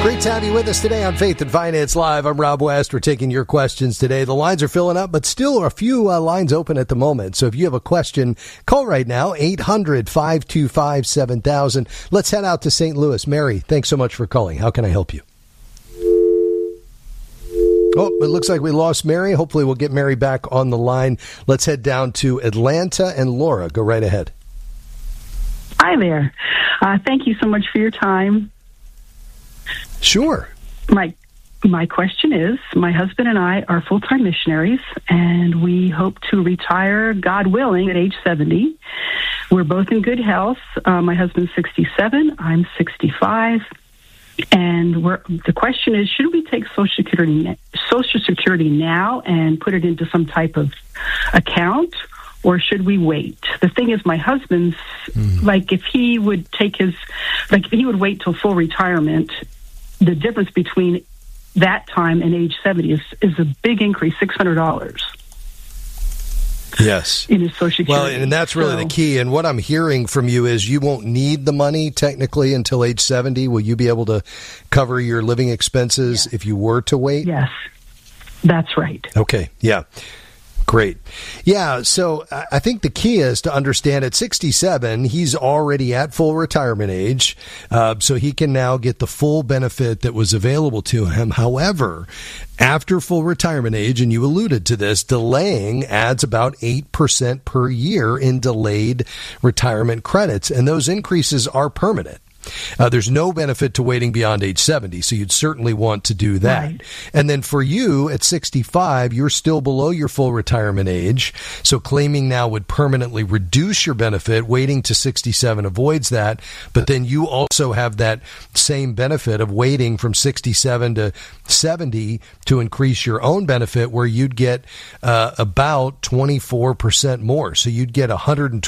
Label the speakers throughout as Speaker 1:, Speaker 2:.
Speaker 1: Great to have you with us today on Faith and Finance Live. I'm Rob West. We're taking your questions today. The lines are filling up, but still a few lines open at the moment. So if you have a question, call right now, 800-525-7000. Let's head out to St. Louis. Mary, thanks so much for calling. How can I help you? Oh, it looks like we lost Mary. Hopefully we'll get Mary back on the line. Let's head down to Atlanta, and Laura, go right ahead.
Speaker 2: Hi there. Thank you so much for your time.
Speaker 1: Sure.
Speaker 2: My question is, my husband and I are full-time missionaries, and we hope to retire, God willing, at age 70. We're both in good health. My husband's 67. I'm 65. And the question is, should we take Social Security now and put it into some type of account, or should we wait? The thing is, my husband's, if he would wait till full retirement, the difference between that time and age 70 is a big increase, $600.
Speaker 1: Yes.
Speaker 2: In his Social Security.
Speaker 1: Well, and that's really the key. And what I'm hearing from you is you won't need the money technically until age 70. Will you be able to cover your living expenses if you were to wait?
Speaker 2: Yes, that's right.
Speaker 1: Okay. Yeah. Great. Yeah, so I think the key is to understand at 67, he's already at full retirement age, so he can now get the full benefit that was available to him. However, after full retirement age, and you alluded to this, delaying adds about 8% per year in delayed retirement credits, and those increases are permanent. There's no benefit to waiting beyond age 70, so you'd certainly want to do that. Right. And then for you at 65, you're still below your full retirement age, so claiming now would permanently reduce your benefit. Waiting to 67 avoids that, but then you also have that same benefit of waiting from 67 to 70 to increase your own benefit, where you'd get about 24% more. So you'd get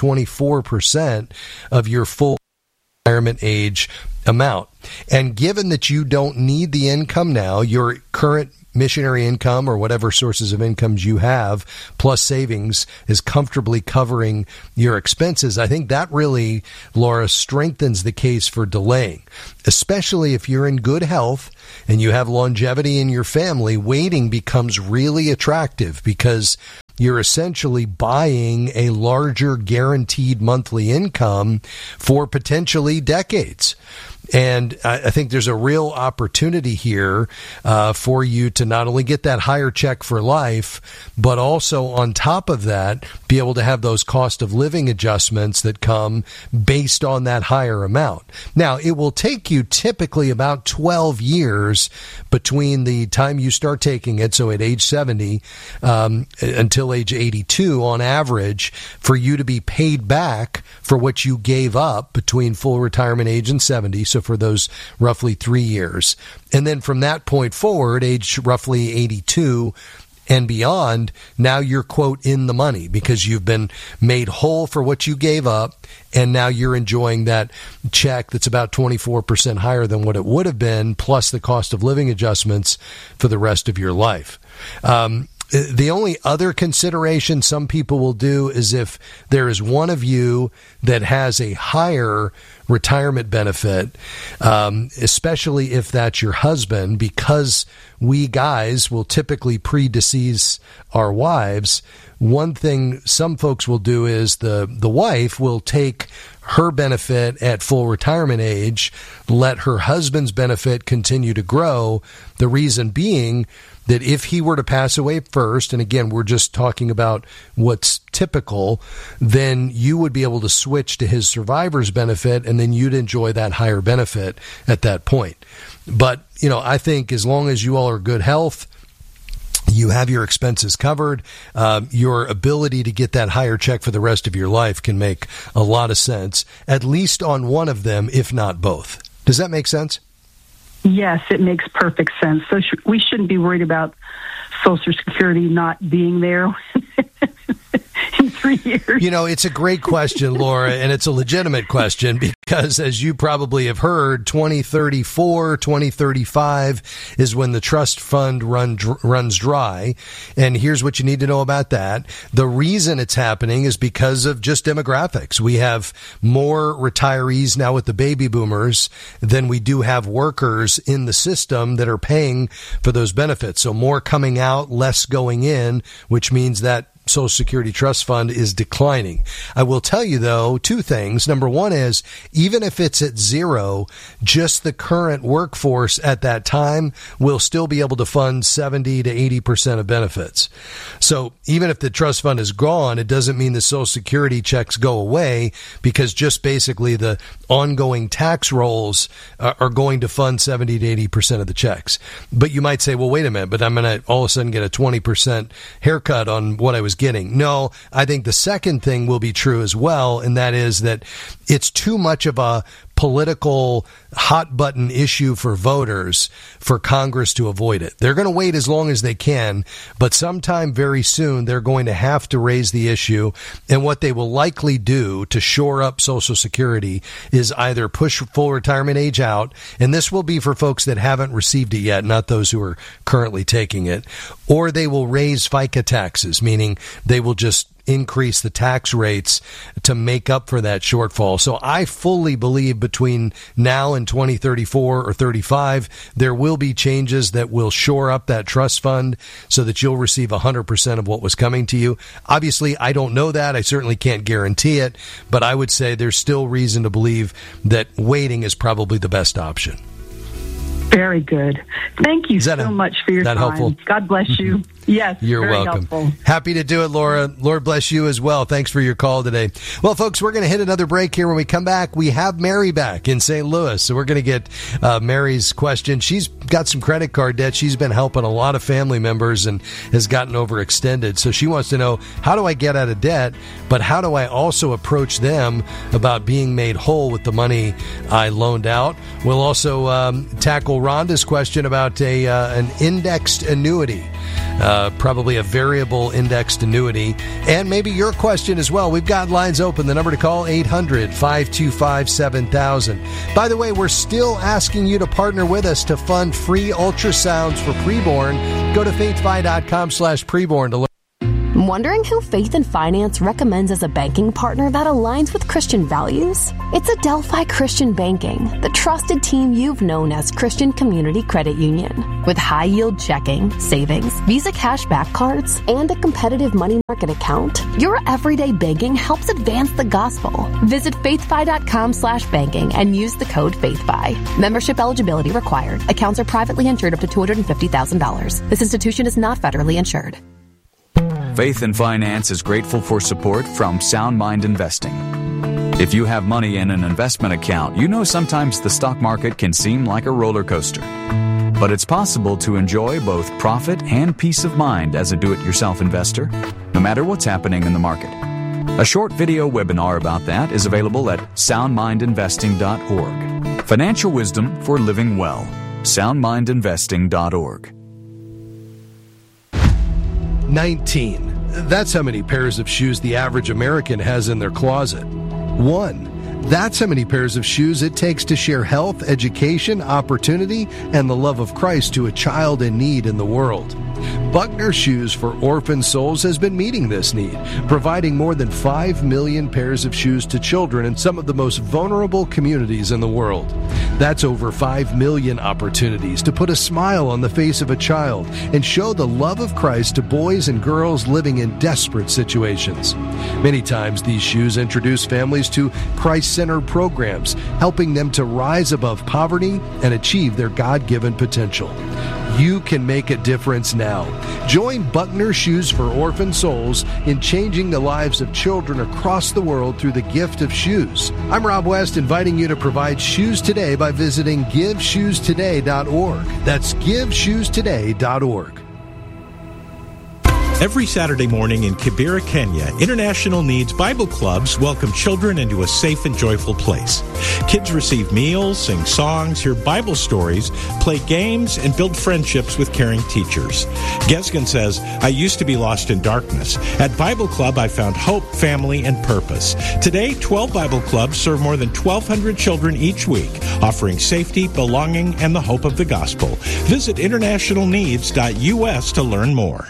Speaker 1: 124% of your full retirement age amount. And given that you don't need the income now, your current missionary income or whatever sources of incomes you have, plus savings, is comfortably covering your expenses, I think that really, Laura, strengthens the case for delaying. Especially if you're in good health and you have longevity in your family, waiting becomes really attractive because you're essentially buying a larger guaranteed monthly income for potentially decades. And I think there's a real opportunity here for you to not only get that higher check for life, but also on top of that, be able to have those cost of living adjustments that come based on that higher amount. Now, it will take you typically about 12 years between the time you start taking it, so at age 70 until age 82 on average, for you to be paid back for what you gave up between full retirement age and 70. So for those roughly 3 years. And then from that point forward, age roughly 82 and beyond, now you're, quote, in the money because you've been made whole for what you gave up, and now you're enjoying that check that's about 24% higher than what it would have been, plus the cost of living adjustments for the rest of your life. The only other consideration some people will do is if there is one of you that has a higher retirement benefit, especially if that's your husband, because we guys will typically predecease our wives. One thing some folks will do is the wife will take her benefit at full retirement age, let her husband's benefit continue to grow. The reason being that if he were to pass away first, and again, we're just talking about what's typical, then you would be able to switch to his survivor's benefit, and then you'd enjoy that higher benefit at that point. But, I think as long as you all are good health, you have your expenses covered, your ability to get that higher check for the rest of your life can make a lot of sense, at least on one of them, if not both. Does that make sense?
Speaker 2: Yes, it makes perfect sense. So we shouldn't be worried about Social Security not being there in 3 3 years?
Speaker 1: You know, it's a great question, Laura, and it's a legitimate question because, as you probably have heard, 2034, 2035 is when the trust fund runs dry. And here's what you need to know about that. The reason it's happening is because of just demographics. We have more retirees now with the baby boomers than we do have workers in the system that are paying for those benefits. So more coming out, less going in, which means that Social Security Trust Fund is declining. I will tell you, though, two things. Number one is, even if it's at zero, just the current workforce at that time will still be able to fund 70 to 80% of benefits. So even if the trust fund is gone, it doesn't mean the Social Security checks go away, because just basically the ongoing tax rolls are going to fund 70 to 80% of the checks. But you might say, well, wait a minute, but I'm going to all of a sudden get a 20% haircut on what I was getting. No, I think the second thing will be true as well, and that is that it's too much of a political hot button issue for voters for Congress to avoid it. They're going to wait as long as they can, but sometime very soon they're going to have to raise the issue. And what they will likely do to shore up Social Security is either push full retirement age out, and this will be for folks that haven't received it yet, not those who are currently taking it, or they will raise FICA taxes, meaning they will just increase the tax rates to make up for that shortfall. So I fully believe between now and 2034 or 35, there will be changes that will shore up that trust fund so that you'll receive 100% of what was coming to you. Obviously, I don't know that. I certainly can't guarantee it, but I would say there's still reason to believe that waiting is probably the best option.
Speaker 2: Very good. Thank you so much for your time.
Speaker 1: Helpful?
Speaker 2: God bless you. Yes,
Speaker 1: you're
Speaker 2: very
Speaker 1: welcome.
Speaker 2: Helpful.
Speaker 1: Happy to do it, Laura. Lord bless you as well. Thanks for your call today. Well, folks, we're going to hit another break here. When we come back, we have Mary back in St. Louis. So we're going to get Mary's question. She's got some credit card debt. She's been helping a lot of family members and has gotten overextended. So she wants to know, how do I get out of debt? But how do I also approach them about being made whole with the money I loaned out? We'll also tackle Rhonda's question about an indexed annuity. Probably a variable indexed annuity, and maybe your question as well. We've got lines open. The number to call, 800-525-7000. By the way, we're still asking you to partner with us to fund free ultrasounds for preborn. Go to faithfi.com/preborn to learn.
Speaker 3: Wondering who Faith and Finance recommends as a banking partner that aligns with Christian values? It's Adelphi Christian Banking, the trusted team you've known as Christian Community Credit Union. With high-yield checking, savings, Visa cashback cards, and a competitive money market account, your everyday banking helps advance the gospel. Visit faithfi.com/banking and use the code FaithFi. Membership eligibility required. Accounts are privately insured up to $250,000. This institution is not federally insured.
Speaker 4: Faith and Finance is grateful for support from Sound Mind Investing. If you have money in an investment account, you know sometimes the stock market can seem like a roller coaster. But it's possible to enjoy both profit and peace of mind as a do-it-yourself investor, no matter what's happening in the market. A short video webinar about that is available at soundmindinvesting.org. Financial wisdom for living well. soundmindinvesting.org.
Speaker 1: 19. That's how many pairs of shoes the average American has in their closet. 1. That's how many pairs of shoes it takes to share health, education, opportunity, and the love of Christ to a child in need in the world. Buckner Shoes for Orphan Souls has been meeting this need, providing more than 5 million pairs of shoes to children in some of the most vulnerable communities in the world. That's over 5 million opportunities to put a smile on the face of a child and show the love of Christ to boys and girls living in desperate situations. Many times these shoes introduce families to Christ-centered programs, helping them to rise above poverty and achieve their God-given potential. You can make a difference now. Join Buckner Shoes for Orphan Souls in changing the lives of children across the world through the gift of shoes. I'm Rob West, inviting you to provide shoes today by visiting GiveShoesToday.org. That's GiveShoesToday.org.
Speaker 5: Every Saturday morning in Kibera, Kenya, International Needs Bible Clubs welcome children into a safe and joyful place. Kids receive meals, sing songs, hear Bible stories, play games, and build friendships with caring teachers. Gesgen says, I used to be lost in darkness. At Bible Club, I found hope, family, and purpose. Today, 12 Bible Clubs serve more than 1,200 children each week, offering safety, belonging, and the hope of the gospel. Visit internationalneeds.us to learn more.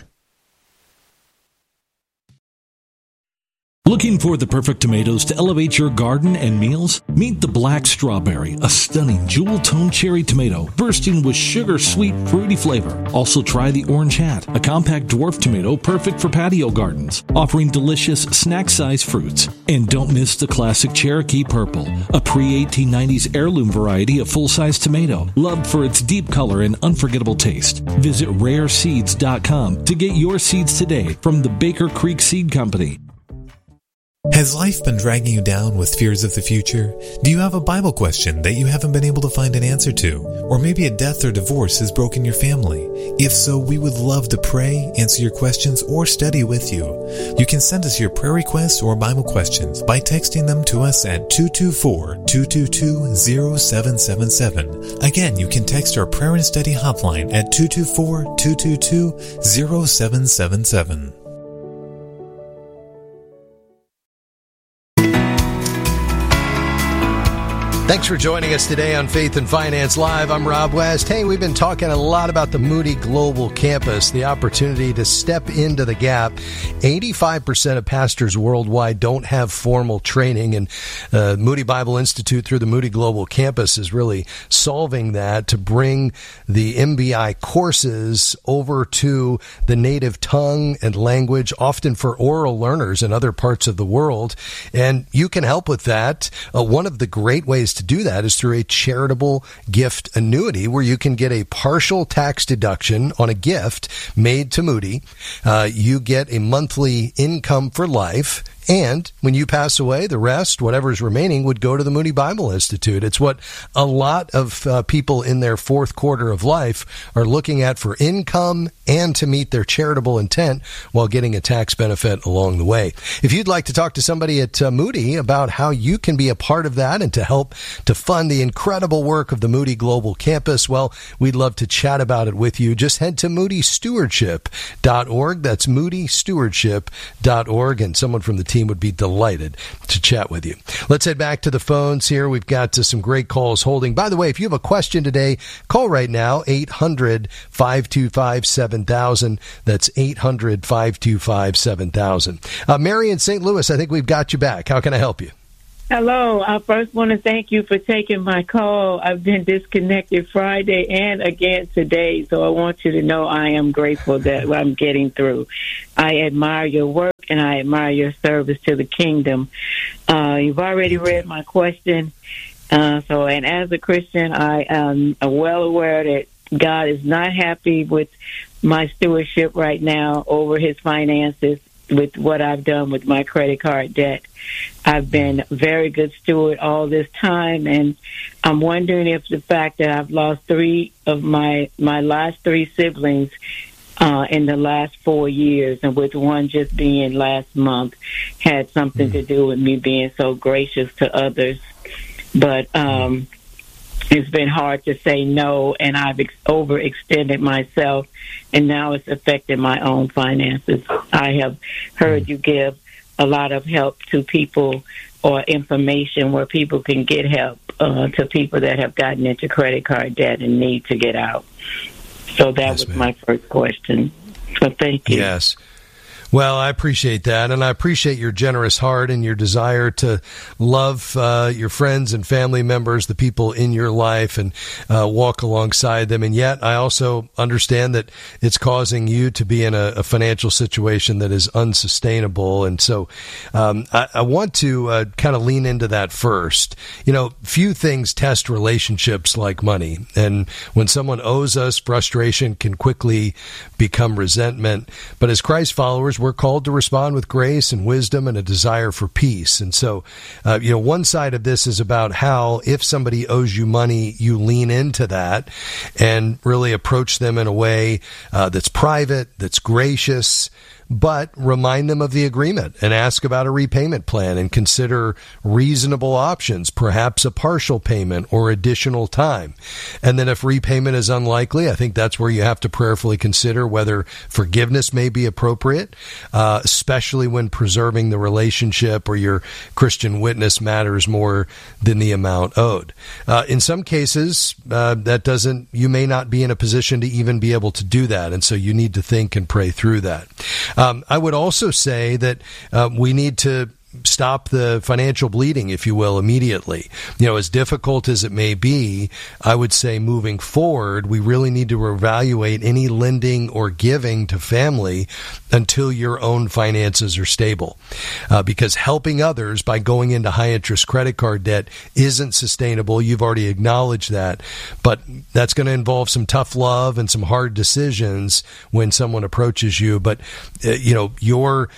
Speaker 6: Looking for the perfect tomatoes to elevate your garden and meals? Meet the Black Strawberry, a stunning jewel-toned cherry tomato bursting with sugar-sweet, fruity flavor. Also try the Orange Hat, a compact dwarf tomato perfect for patio gardens, offering delicious snack-sized fruits. And don't miss the classic Cherokee Purple, a pre-1890s heirloom variety of full-size tomato, loved for its deep color and unforgettable taste. Visit rareseeds.com to get your seeds today from the Baker Creek Seed Company.
Speaker 7: Has life been dragging you down with fears of the future? Do you have a Bible question that you haven't been able to find an answer to? Or maybe a death or divorce has broken your family? If so, we would love to pray, answer your questions, or study with you. You can send us your prayer requests or Bible questions by texting them to us at 224-222-0777. Again, you can text our prayer and study hotline at 224-222-0777.
Speaker 1: Thanks for joining us today on Faith and Finance Live. I'm Rob West. Hey, we've been talking a lot about the Moody Global Campus, the opportunity to step into the gap. 85% of pastors worldwide don't have formal training, and Moody Bible Institute through the Moody Global Campus is really solving that to bring the MBI courses over to the native tongue and language, often for oral learners in other parts of the world. And you can help with that. One of the great ways to do that is through a charitable gift annuity where you can get a partial tax deduction on a gift made to Moody. You get a monthly income for life. And when you pass away, the rest, whatever's remaining, would go to the Moody Bible Institute. It's what a lot of people in their fourth quarter of life are looking at for income and to meet their charitable intent while getting a tax benefit along the way. If you'd like to talk to somebody at Moody about how you can be a part of that and to help to fund the incredible work of the Moody Global Campus, well, we'd love to chat about it with you. Just head to moodystewardship.org. That's moodystewardship.org, and someone from the team would be delighted to chat with you. Let's head back to the phones here. We've got some great calls holding. By the way, if you have a question today, call right now, 800-525-7000. That's 800-525-7000. Mary in St. Louis, I think we've got you back. How can I help you?
Speaker 8: Hello. I first want to thank you for taking my call. I've been disconnected Friday and again today, so I want you to know I am grateful that I'm getting through. I admire your work and I admire your service to the kingdom. You've already read my question. And as a Christian, I am well aware that God is not happy with my stewardship right now over his finances, with what I've done with my credit card debt. I've been a very good steward all this time, and I'm wondering if the fact that I've lost three of my last three siblings in the last 4 years, and with one just being last month, had something to do with me being so gracious to others. But it's been hard to say no, and I've overextended myself, and now it's affected my own finances. I have heard you give a lot of help to people or information where people can get help to people that have gotten into credit card debt and need to get out. So that was my first question. So thank you.
Speaker 1: Yes. Well, I appreciate that, and I appreciate your generous heart and your desire to love your friends and family members, the people in your life, and walk alongside them. And yet, I also understand that it's causing you to be in a financial situation that is unsustainable. And so I want to kind of lean into that first. You know, few things test relationships like money. And when someone owes us, frustration can quickly become resentment. But as Christ followers, we're called to respond with grace and wisdom and a desire for peace. And so, one side of this is about how, if somebody owes you money, you lean into that and really approach them in a way that's private, that's gracious, but remind them of the agreement and ask about a repayment plan and consider reasonable options, perhaps a partial payment or additional time. And then if repayment is unlikely, I think that's where you have to prayerfully consider whether forgiveness may be appropriate, especially when preserving the relationship or your Christian witness matters more than the amount owed. In some cases, you may not be in a position to even be able to do that, and so you need to think and pray through that. I would also say that we need to stop the financial bleeding, if you will, immediately. As difficult as it may be, I would say moving forward, we really need to evaluate any lending or giving to family until your own finances are stable. Because helping others by going into high-interest credit card debt isn't sustainable. You've already acknowledged that. But that's going to involve some tough love and some hard decisions when someone approaches you. But, your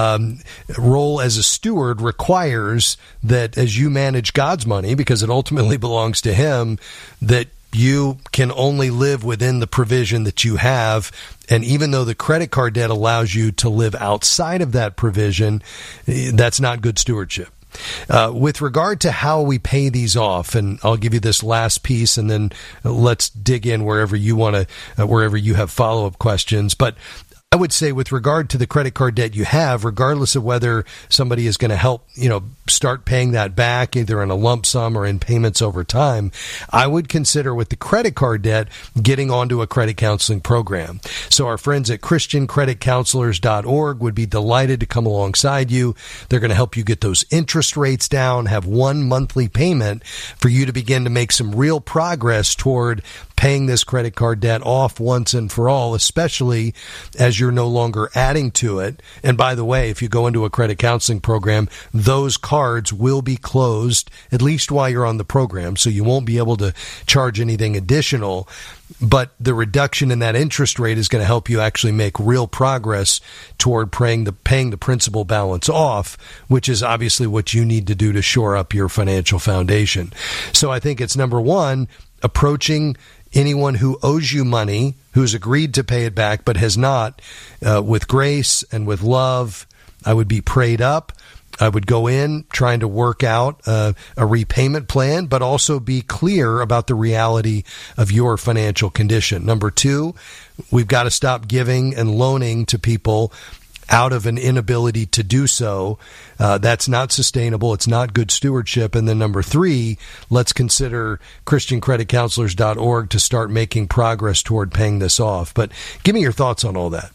Speaker 1: role as a steward requires that as you manage God's money, because it ultimately belongs to Him, that you can only live within the provision that you have. And even though the credit card debt allows you to live outside of that provision, that's not good stewardship. With regard to how we pay these off, and I'll give you this last piece, and then let's dig in wherever you want to, wherever you have follow-up questions. But I would say with regard to the credit card debt you have, regardless of whether somebody is going to help, start paying that back either in a lump sum or in payments over time, I would consider with the credit card debt getting onto a credit counseling program. So our friends at ChristianCreditCounselors.org would be delighted to come alongside you. They're going to help you get those interest rates down, have one monthly payment for you to begin to make some real progress toward paying this credit card debt off once and for all, especially as you're no longer adding to it. And by the way, if you go into a credit counseling program, those cards will be closed, at least while you're on the program, so you won't be able to charge anything additional. But the reduction in that interest rate is going to help you actually make real progress toward paying the principal balance off, which is obviously what you need to do to shore up your financial foundation. So I think it's number one, approaching anyone who owes you money, who's agreed to pay it back but has not, with grace and with love. I would be prayed up. I would go in trying to work out a repayment plan, but also be clear about the reality of your financial condition. Number two, we've got to stop giving and loaning to people out of an inability to do so. That's not sustainable. It's not good stewardship. And then number three, let's consider ChristianCreditCounselors.org to start making progress toward paying this off. But give me your thoughts on all that.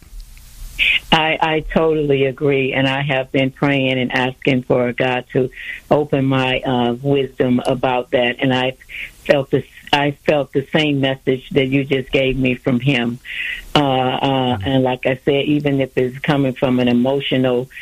Speaker 8: I totally agree, and I have been praying and asking for God to open my wisdom about that, and I felt the same message that you just gave me from Him. And like I said, even if it's coming from an emotional